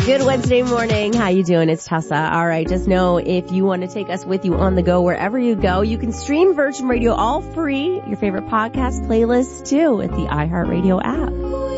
Good Wednesday morning. How you doing? It's Tessa. All right. Just know if you want to take us with you on the go, wherever you go, you can stream Virgin Radio all free. Your favorite podcast playlists too at the iHeartRadio app.